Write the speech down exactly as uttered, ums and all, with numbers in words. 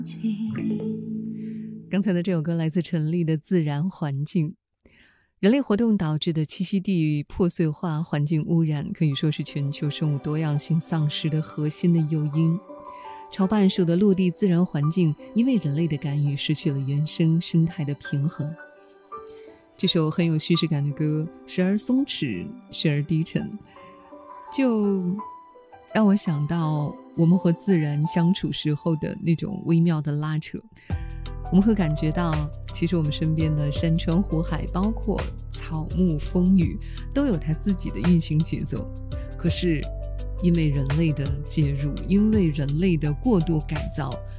刚才的这首歌来自陈粒的《自然环境》。人类活动导致的栖息地破碎化、环境污染，可以说是全球生物多样性丧失的核心的诱因。超半数的陆地自然环境因为人类的干预失去了原生生态的平衡。这首很有叙事感的歌，时而松弛，时而低沉，就让我想到我们和自然相处时候的那种微妙的拉扯。我们会感觉到，其实我们身边的山川湖海，包括草木风雨，都有它自己的运行节奏。可是因为人类的介入，因为人类的过度改造，